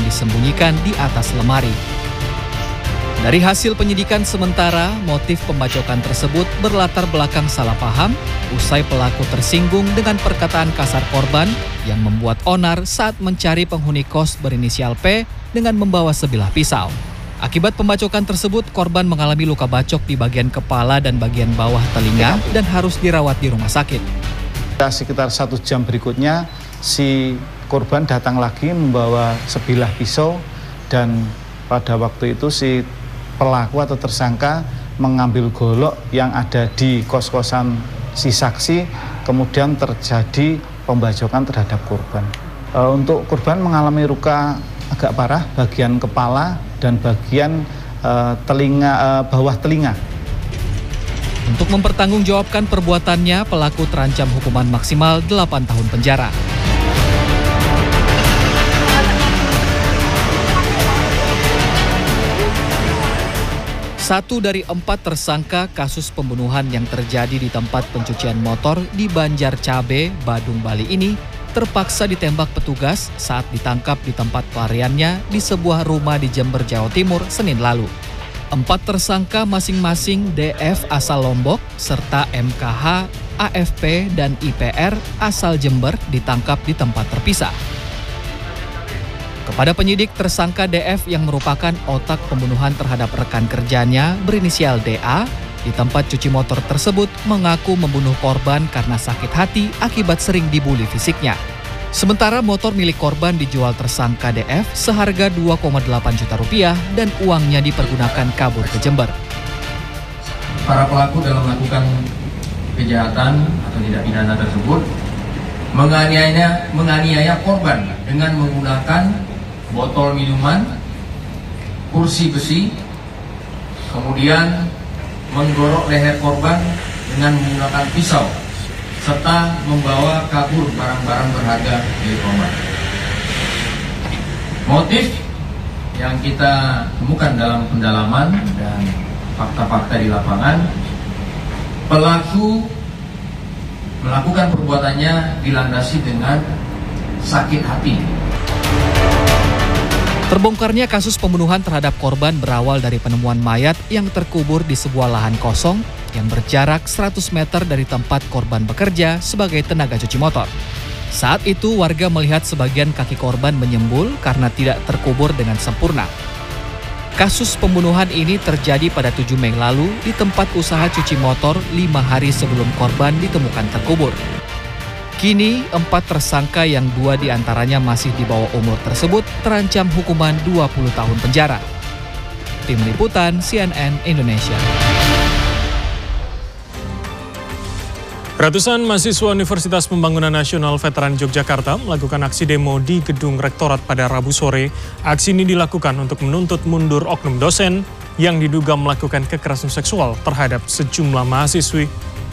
disembunyikan di atas lemari. Dari hasil penyidikan sementara, motif pembacokan tersebut berlatar belakang salah paham usai pelaku tersinggung dengan perkataan kasar korban yang membuat onar saat mencari penghuni kos berinisial P dengan membawa sebilah pisau. Akibat pembacokan tersebut, korban mengalami luka bacok di bagian kepala dan bagian bawah telinga dan harus dirawat di rumah sakit. Sekitar 1 jam berikutnya, si korban datang lagi membawa sebilah pisau dan pada waktu itu si pelaku atau tersangka mengambil golok yang ada di kos-kosan si saksi, kemudian terjadi pembacokan terhadap korban. Untuk korban mengalami luka agak parah bagian kepala dan bagian bawah telinga. Untuk mempertanggungjawabkan perbuatannya, pelaku terancam hukuman maksimal 8 tahun penjara. Satu dari 4 tersangka kasus pembunuhan yang terjadi di tempat pencucian motor di Banjar Cabe, Badung, Bali ini terpaksa ditembak petugas saat ditangkap di tempat pelariannya di sebuah rumah di Jember, Jawa Timur, Senin lalu. 4 tersangka masing-masing DF asal Lombok serta MKH, AFP, dan IPR asal Jember ditangkap di tempat terpisah. Kepada penyidik, tersangka DF yang merupakan otak pembunuhan terhadap rekan kerjanya berinisial DA di tempat cuci motor tersebut mengaku membunuh korban karena sakit hati akibat sering dibuli fisiknya. Sementara motor milik korban dijual tersangka DF seharga 2,8 juta rupiah dan uangnya dipergunakan kabur ke Jember. Para pelaku dalam melakukan kejahatan atau tindak pidana tersebut menganiaya korban dengan menggunakan botol minuman, kursi besi, kemudian menggorok leher korban dengan menggunakan pisau, serta membawa kabur barang-barang berharga milik korban. Motif yang kita temukan dalam pendalaman dan fakta-fakta di lapangan, pelaku melakukan perbuatannya dilandasi dengan sakit hati. Terbongkarnya kasus pembunuhan terhadap korban berawal dari penemuan mayat yang terkubur di sebuah lahan kosong yang berjarak 100 meter dari tempat korban bekerja sebagai tenaga cuci motor. Saat itu warga melihat sebagian kaki korban menyembul karena tidak terkubur dengan sempurna. Kasus pembunuhan ini terjadi pada 7 Mei lalu di tempat usaha cuci motor 5 hari sebelum korban ditemukan terkubur. Kini, 4 tersangka yang 2 diantaranya masih di bawah umur tersebut terancam hukuman 20 tahun penjara. Tim Liputan CNN Indonesia. Ratusan mahasiswa Universitas Pembangunan Nasional Veteran Yogyakarta melakukan aksi demo di Gedung Rektorat pada Rabu sore. Aksi ini dilakukan untuk menuntut mundur oknum dosen yang diduga melakukan kekerasan seksual terhadap sejumlah mahasiswi.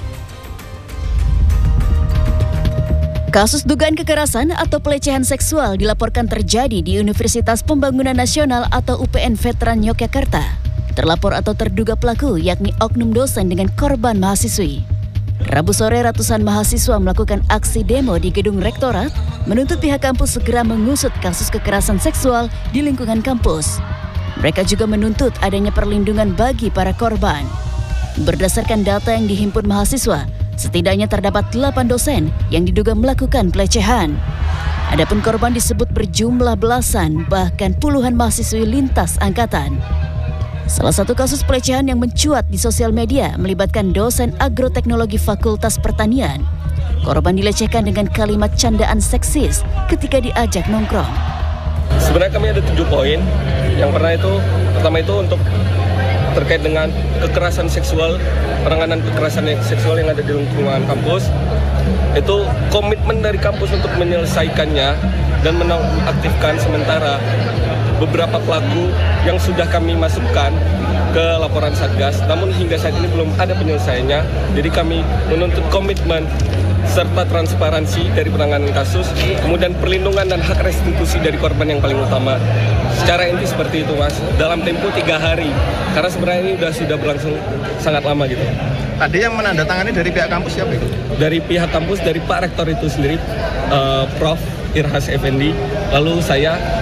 Kasus dugaan kekerasan atau pelecehan seksual dilaporkan terjadi di Universitas Pembangunan Nasional atau UPN Veteran Yogyakarta. Terlapor atau terduga pelaku yakni oknum dosen dengan korban mahasiswi. Rabu sore ratusan mahasiswa melakukan aksi demo di Gedung Rektorat menuntut pihak kampus segera mengusut kasus kekerasan seksual di lingkungan kampus. Mereka juga menuntut adanya perlindungan bagi para korban. Berdasarkan data yang dihimpun mahasiswa, setidaknya terdapat 8 dosen yang diduga melakukan pelecehan. Adapun korban disebut berjumlah belasan, bahkan puluhan mahasiswi lintas angkatan. Salah satu kasus pelecehan yang mencuat di sosial media melibatkan dosen agroteknologi Fakultas Pertanian. Korban dilecehkan dengan kalimat candaan seksis ketika diajak nongkrong. Sebenarnya kami ada 7 poin. Yang pertama itu untuk terkait dengan kekerasan seksual, penanganan kekerasan seksual yang ada di lingkungan kampus. Itu komitmen dari kampus untuk menyelesaikannya dan menonaktifkan sementara beberapa pelaku yang sudah kami masukkan ke laporan Satgas, namun hingga saat ini belum ada penyelesaiannya. Jadi kami menuntut komitmen serta transparansi dari penanganan kasus, kemudian perlindungan dan hak restitusi dari korban yang paling utama. Secara inti seperti itu, Mas, dalam tempo 3 hari, karena sebenarnya ini sudah berlangsung sangat lama gitu. Tadi yang menandatangani dari pihak kampus siapa itu? Dari pihak kampus, dari Pak Rektor itu sendiri, Prof. Irhas Effendi, lalu saya